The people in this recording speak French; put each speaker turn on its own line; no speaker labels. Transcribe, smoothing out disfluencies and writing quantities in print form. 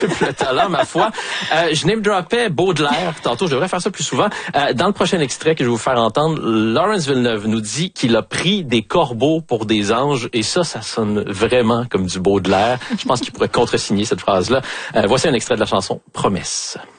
Le talent, ma foi. Je name-droppais Baudelaire tantôt, je devrais faire ça plus souvent. Dans le prochain extrait que je vais vous faire entendre, Lawrence Villeneuve nous dit qu'il a pris des corbeaux pour des anges, et ça sonne vraiment comme du Baudelaire. Je pense qu'il pourrait contresigner cette phrase-là. Voici un extrait de la chanson Promesse.